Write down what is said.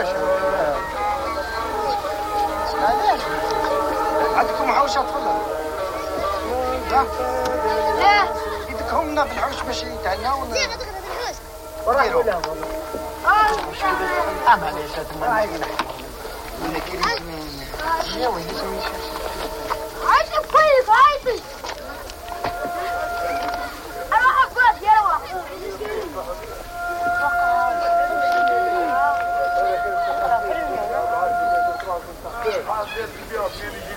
عندكم عوشة تفضل. لا يدكهمنا بالحوش باش يتهنى ونروح معليش عايش كويس عايش انا حبيت يا روح